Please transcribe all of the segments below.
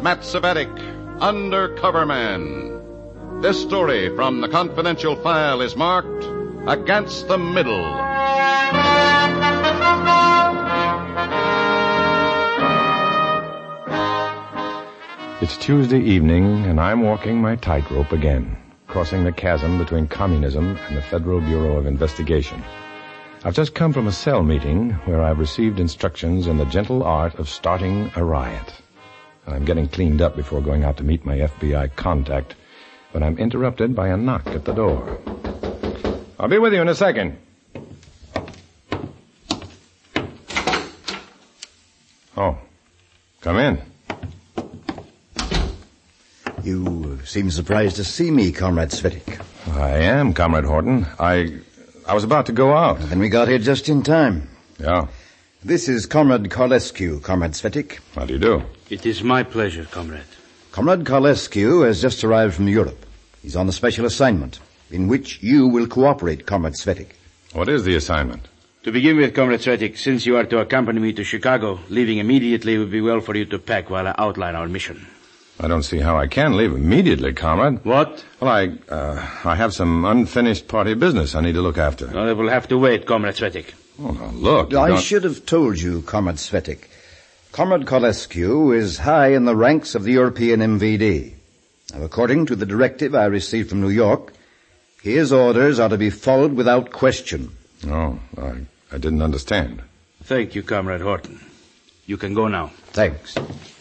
Matt Cvetic, Undercover Man. This story from the confidential file is marked Against the Middle. It's Tuesday evening, and I'm walking my tightrope again, crossing the chasm between communism and the Federal Bureau of Investigation. I've just come from a cell meeting where I've received instructions in the gentle art of starting a riot. I'm getting cleaned up before going out to meet my FBI contact when I'm interrupted by a knock at the door. I'll be with you in a second. Oh, come in. You seem surprised to see me, Comrade Cvetic. I am, Comrade Horton. I was about to go out. Then we got here just in time. Yeah. This is Comrade Carlescu, Comrade Cvetic. How do you do? It is my pleasure, comrade. Comrade Carlescu has just arrived from Europe. He's on a special assignment, in which you will cooperate, Comrade Cvetic. What is the assignment? To begin with, Comrade Cvetic, since you are to accompany me to Chicago, leaving immediately would be well for you to pack while I outline our mission. I don't see how I can leave immediately, Comrade. What? Well, I have some unfinished party business I need to look after. No, it will have to wait, Comrade Cvetic. Oh, now, look. I should have told you, Comrade Cvetic. Comrade Carlescu is high in the ranks of the European MVD. Now, according to the directive I received from New York, his orders are to be followed without question. Oh, I didn't understand. Thank you, Comrade Horton. You can go now. Thanks.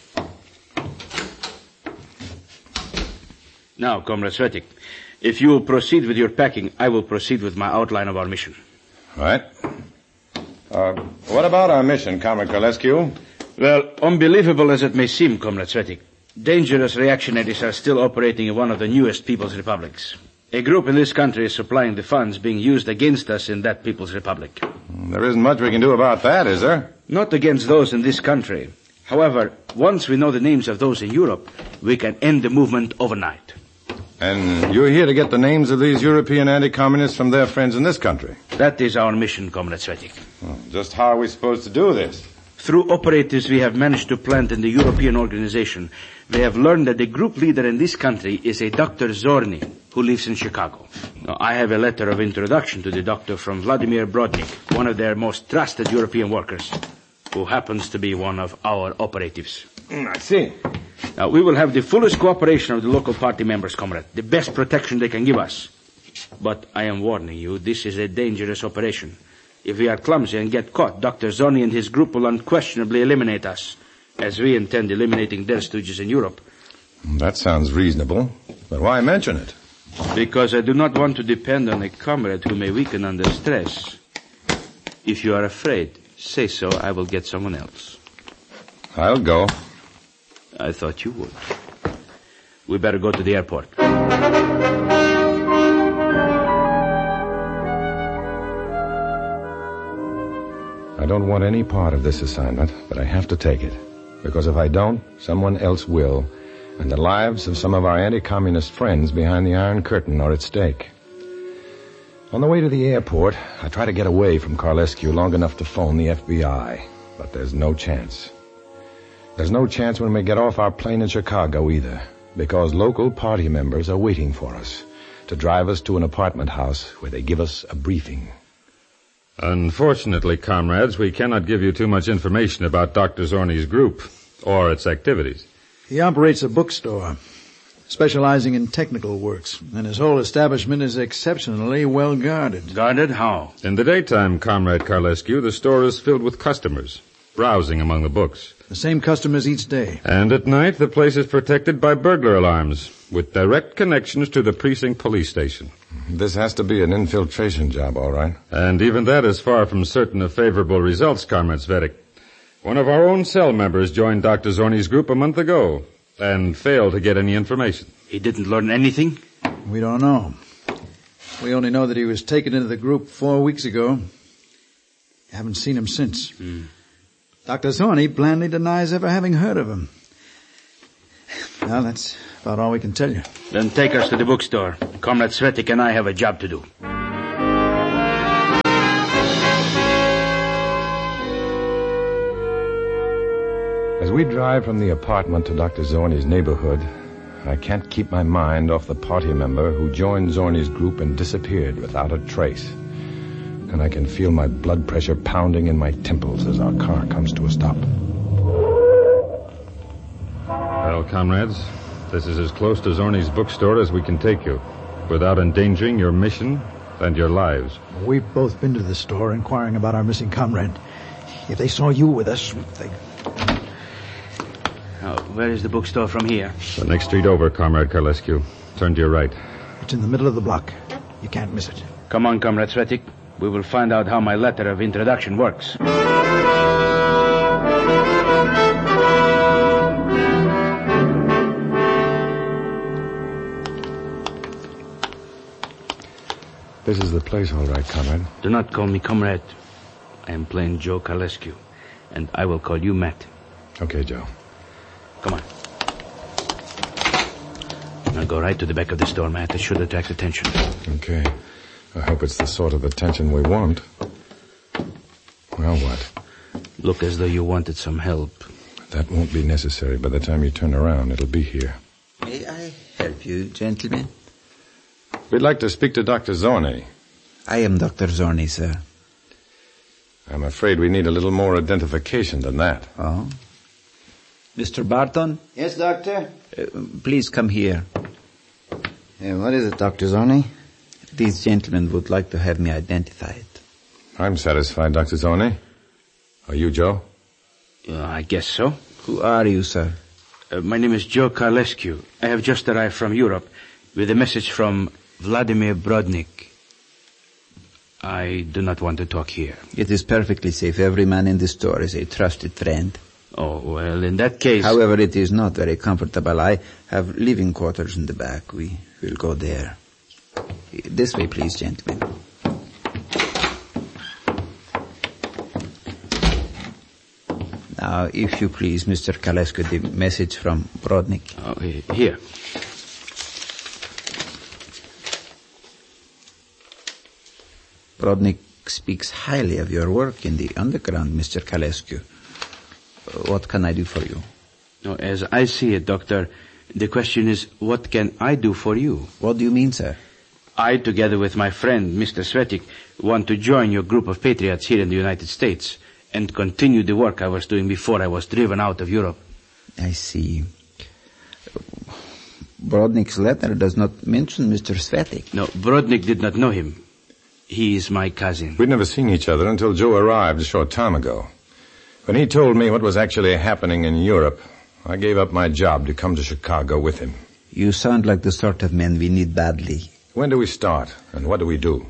Now, Comrade Cvetic, if you will proceed with your packing, I will proceed with my outline of our mission. All right. What about our mission, Comrade Carlescu? Well, unbelievable as it may seem, Comrade Cvetic, dangerous reactionaries are still operating in one of the newest People's Republics. A group in this country is supplying the funds being used against us in that People's Republic. There isn't much we can do about that, is there? Not against those in this country. However, once we know the names of those in Europe, we can end the movement overnight. And you're here to get the names of these European anti-communists from their friends in this country? That is our mission, Comrade Cvetic. Well, just how are we supposed to do this? Through operatives we have managed to plant in the European organization, we have learned that the group leader in this country is a Dr. Zorny, who lives in Chicago. Now, I have a letter of introduction to the doctor from Vladimir Brodnik, one of their most trusted European workers, who happens to be one of our operatives. I see. Now, we will have the fullest cooperation of the local party members, comrade. The best protection they can give us. But I am warning you, this is a dangerous operation. If we are clumsy and get caught, Dr. Zorny and his group will unquestionably eliminate us, as we intend eliminating their stooges in Europe. That sounds reasonable. But why mention it? Because I do not want to depend on a comrade who may weaken under stress. If you are afraid, say so. I will get someone else. I'll go. I thought you would. We better go to the airport. I don't want any part of this assignment, but I have to take it. Because if I don't, someone else will. And the lives of some of our anti-communist friends behind the Iron Curtain are at stake. On the way to the airport, I try to get away from Carlescu long enough to phone the FBI. But there's no chance. There's no chance when we get off our plane in Chicago either, because local party members are waiting for us to drive us to an apartment house where they give us a briefing. Unfortunately, comrades, we cannot give you too much information about Dr. Zorny's group or its activities. He operates a bookstore, specializing in technical works, and his whole establishment is exceptionally well guarded. Guarded? How? In the daytime, Comrade Carlescu, the store is filled with customers, browsing among the books. The same customers each day. And at night, the place is protected by burglar alarms, with direct connections to the precinct police station. This has to be an infiltration job, all right. And even that is far from certain of favorable results, Comrade Cvetic. One of our own cell members joined Dr. Zorny's group a month ago and failed to get any information. He didn't learn anything? We don't know. We only know that he was taken into the group 4 weeks ago. Haven't seen him since. Dr. Zorny blandly denies ever having heard of him. Well, that's about all we can tell you. Then take us to the bookstore. Comrade Cvetic and I have a job to do. As we drive from the apartment to Dr. Zorni's neighborhood, I can't keep my mind off the party member who joined Zorni's group and disappeared without a trace. And I can feel my blood pressure pounding in my temples as our car comes to a stop. Well, comrades, this is as close to Zorni's bookstore as we can take you, without endangering your mission and your lives. We've both been to the store inquiring about our missing comrade. If they saw you with us, they... Where is the bookstore from here? The next street over, Comrade Carlescu. Turn to your right. It's in the middle of the block. You can't miss it. Come on, Comrade Svetic. We will find out how my letter of introduction works. This is the place, all right, comrade. Do not call me comrade. I am plain Joe Carlescu, and I will call you Matt. Okay, Joe. Come on. Now go right to the back of the store, Matt. It should attract attention. Okay. I hope it's the sort of attention we want. Well, what? Look as though you wanted some help. That won't be necessary. By the time you turn around, it'll be here. May I help you, gentlemen? We'd like to speak to Dr. Zorni. I am Dr. Zorni, sir. I'm afraid we need a little more identification than that. Oh? Mr. Barton? Yes, Doctor? Please come here. What is it, Dr. Zorni? These gentlemen would like to have me identified. I'm satisfied, Dr. Zorni. Are you, Joe? I guess so. Who are you, sir? My name is Joe Carlescu. I have just arrived from Europe with a message from Vladimir Brodnik. I do not want to talk here. It is perfectly safe. Every man in the store is a trusted friend. Oh, well, in that case... However, it is not very comfortable. I have living quarters in the back. We will go there. This way, please, gentlemen. Now, if you please, Mr. Carlescu, the message from Brodnik. Oh, here. Brodnik speaks highly of your work in the underground, Mr. Carlescu. What can I do for you? No, as I see it, Doctor, the question is, what can I do for you? What do you mean, sir? I, together with my friend, Mr. Svetic, want to join your group of patriots here in the United States and continue the work I was doing before I was driven out of Europe. I see. Brodnik's letter does not mention Mr. Svetic. No, Brodnik did not know him. He is my cousin. We'd never seen each other until Joe arrived a short time ago. When he told me what was actually happening in Europe, I gave up my job to come to Chicago with him. You sound like the sort of man we need badly. When do we start, and what do we do?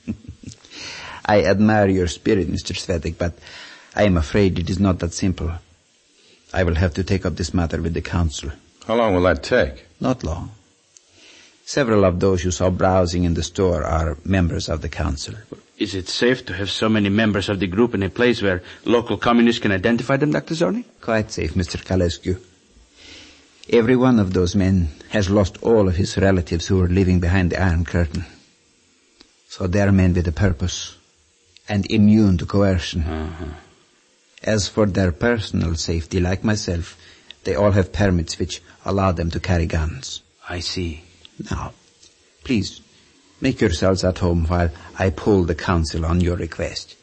I admire your spirit, Mr. Svetic, but I am afraid it is not that simple. I will have to take up this matter with the council. How long will that take? Not long. Several of those you saw browsing in the store are members of the council. Is it safe to have so many members of the group in a place where local communists can identify them, Dr. Zorni? Quite safe, Mr. Carlescu. Every one of those men has lost all of his relatives who were living behind the Iron Curtain. So they are men with a purpose and immune to coercion. As for their personal safety, like myself, they all have permits which allow them to carry guns. I see. Now, please, make yourselves at home while I poll the council on your request.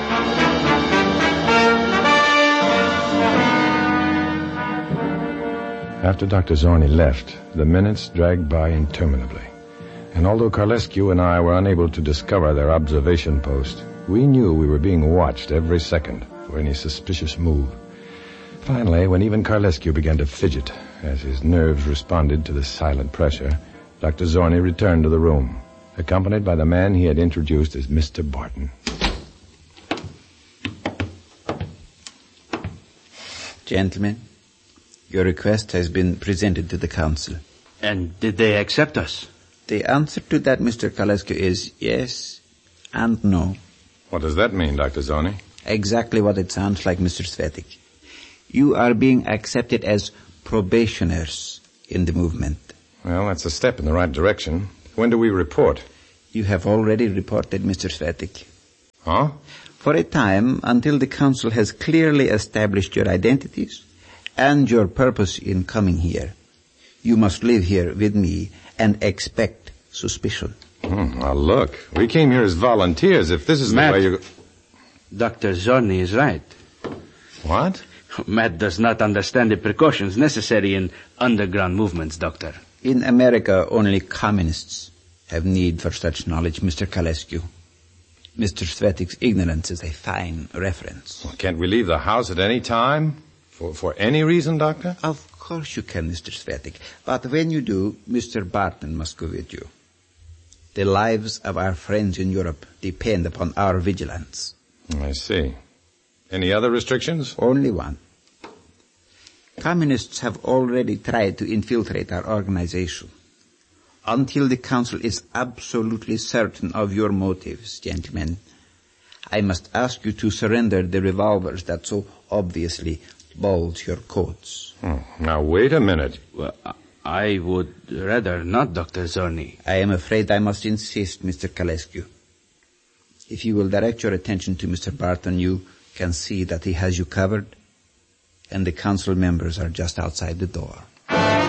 After Dr. Zorni left, the minutes dragged by interminably. And although Carlescu and I were unable to discover their observation post, we knew we were being watched every second for any suspicious move. Finally, when even Carlescu began to fidget as his nerves responded to the silent pressure, Dr. Zorni returned to the room, accompanied by the man he had introduced as Mr. Barton. Gentlemen, your request has been presented to the council. And did they accept us? The answer to that, Mr. Carlescu, is yes and no. What does that mean, Dr. Zorni? Exactly what it sounds like, Mr. Svetic. You are being accepted as probationers in the movement. Well, that's a step in the right direction. When do we report? You have already reported, Mr. Svetic. Huh? For a time, until the council has clearly established your identities and your purpose in coming here, you must live here with me and expect suspicion. Now look, we came here as volunteers. If this is Matt, the way you... Dr. Zorni is right. What? Matt does not understand the precautions necessary in underground movements, Doctor. In America, only communists have need for such knowledge, Mr. Kalescu. Mr. Svetik's ignorance is a fine reference. Well, can't we leave the house at any time? For any reason, Doctor? Of course you can, Mr. Svetik. But when you do, Mr. Barton must go with you. The lives of our friends in Europe depend upon our vigilance. I see. Any other restrictions? Only one. Communists have already tried to infiltrate our organization. Until the Council is absolutely certain of your motives, gentlemen, I must ask you to surrender the revolvers that so obviously bulge your coats. Now, wait a minute. Well, I would rather not, Dr. Zorni. I am afraid I must insist, Mr. Kalescu. If you will direct your attention to Mr. Barton, you can see that he has you covered, and the council members are just outside the door.